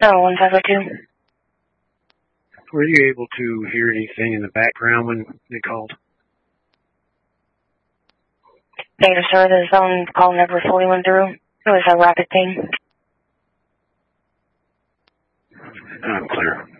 No, 1502. Were you able to hear anything in the background when they called? Negative, sir. The phone call never fully went through. It was a rapid ping. I'm clear.